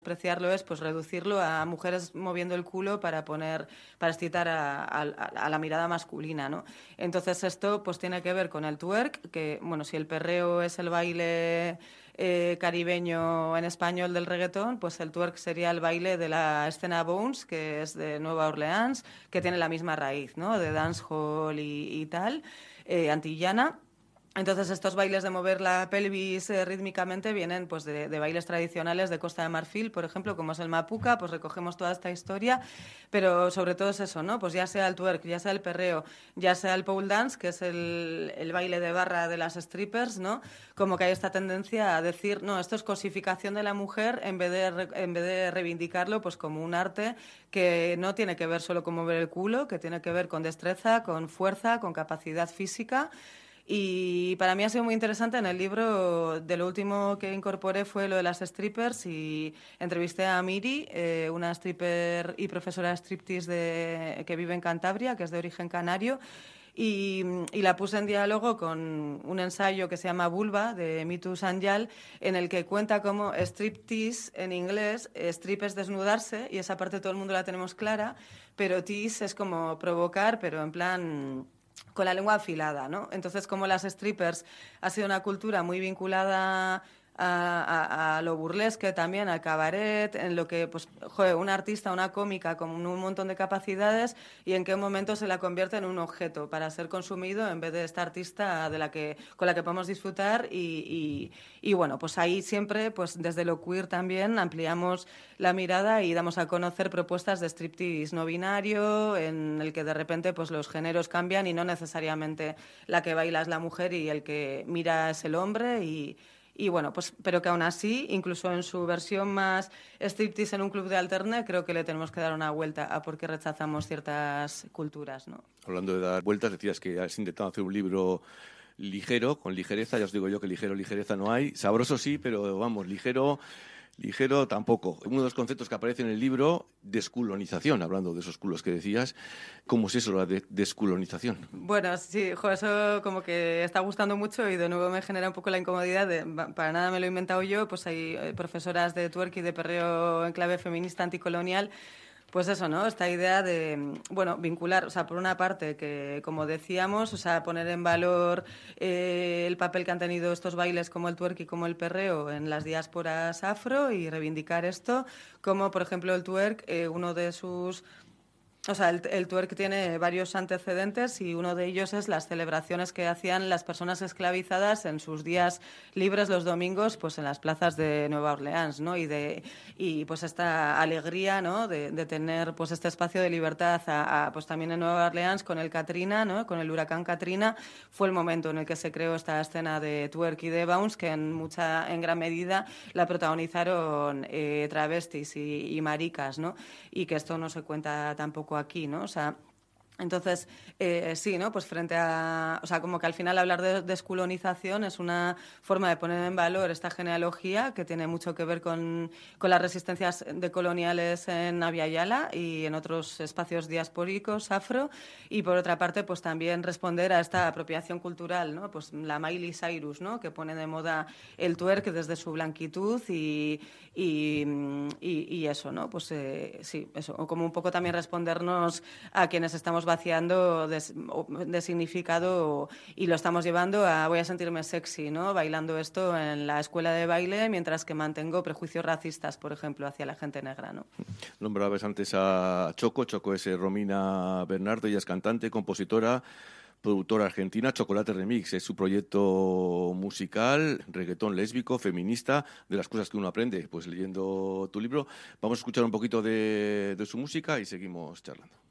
Apreciarlo es pues reducirlo a mujeres moviendo el culo para excitar a la mirada masculina, ¿no? Entonces esto pues tiene que ver con el twerk, que bueno, si el perreo es el baile caribeño en español del reggaetón, pues el twerk sería el baile de la escena Bones, que es de Nueva Orleans, que tiene la misma raíz, ¿no? De dancehall y tal, antillana. Entonces estos bailes de mover la pelvis rítmicamente vienen pues de bailes tradicionales de Costa de Marfil, por ejemplo, como es el mapuca, pues recogemos toda esta historia, pero sobre todo es eso, ¿no? Pues ya sea el twerk, ya sea el perreo, ya sea el pole dance, que es el baile de barra de las strippers, ¿no? Como que hay esta tendencia a decir, no, esto es cosificación de la mujer en vez de reivindicarlo pues como un arte que no tiene que ver solo con mover el culo, que tiene que ver con destreza, con fuerza, con capacidad física. Y para mí ha sido muy interesante. En el libro, de lo último que incorporé fue lo de las strippers y entrevisté a Miri, una stripper y profesora de striptease que vive en Cantabria, que es de origen canario, y la puse en diálogo con un ensayo que se llama Vulva, de Mitu Sanjal, en el que cuenta cómo striptease en inglés, strip es desnudarse, y esa parte todo el mundo la tenemos clara, pero tease es como provocar, pero en plan con la lengua afilada, ¿no? Entonces, como las strippers ha sido una cultura muy vinculada a lo burlesque también, al cabaret, en lo que, pues, joder, una artista, una cómica con un montón de capacidades y en qué momento se la convierte en un objeto para ser consumido en vez de esta artista con la que podemos disfrutar y bueno, pues ahí siempre, pues desde lo queer también ampliamos la mirada y damos a conocer propuestas de striptease no binario, en el que de repente pues los géneros cambian y no necesariamente la que baila es la mujer y el que mira es el hombre y bueno, pues, pero que aún así, incluso en su versión más striptease en un club de alterne, creo que le tenemos que dar una vuelta a por qué rechazamos ciertas culturas, ¿no? Hablando de dar vueltas, decías que has intentado hacer un libro ligero, con ligereza. Ya os digo yo que ligereza no hay. Sabroso sí, pero vamos, ligero tampoco. Uno de los conceptos que aparece en el libro, desculonización, hablando de esos culos que decías. ¿Cómo es eso, la desculonización? Bueno, sí, eso como que está gustando mucho y de nuevo me genera un poco la incomodidad para nada me lo he inventado yo, pues hay profesoras de twerk y de perreo en clave feminista anticolonial. Pues eso, ¿no? Esta idea de, bueno, vincular, o sea, por una parte que, como decíamos, o sea, poner en valor el papel que han tenido estos bailes como el twerk y como el perreo en las diásporas afro y reivindicar esto, como, por ejemplo, el twerk, uno de sus... O sea, el twerk tiene varios antecedentes y uno de ellos es las celebraciones que hacían las personas esclavizadas en sus días libres los domingos, pues en las plazas de Nueva Orleans, ¿no? Y pues esta alegría, ¿no? De tener pues este espacio de libertad pues también en Nueva Orleans con el Katrina, ¿no? Con el huracán Katrina, fue el momento en el que se creó esta escena de twerk y de bounce que en gran medida la protagonizaron travestis y maricas, ¿no? Y que esto no se cuenta tampoco aquí, ¿no? O sea, entonces, sí, ¿no? Pues frente a... O sea, como que al final hablar de descolonización es una forma de poner en valor esta genealogía que tiene mucho que ver con las resistencias decoloniales en Navia Yala y en otros espacios diaspóricos afro. Y por otra parte, pues también responder a esta apropiación cultural, ¿no? Pues la Miley Cyrus, ¿no? Que pone de moda el twerk desde su blanquitud y eso, ¿no? Pues sí, eso. O como un poco también respondernos a quienes estamos vaciando de significado y lo estamos llevando a voy a sentirme sexy, ¿no? Bailando esto en la escuela de baile mientras que mantengo prejuicios racistas, por ejemplo, hacia la gente negra, ¿no? Nombrabas antes a Choco. Choco es Romina Bernardo, ella es cantante, compositora, productora argentina. Chocolate Remix es su proyecto musical, reggaetón lésbico, feminista, de las cosas que uno aprende pues leyendo tu libro. Vamos a escuchar un poquito de su música y seguimos charlando.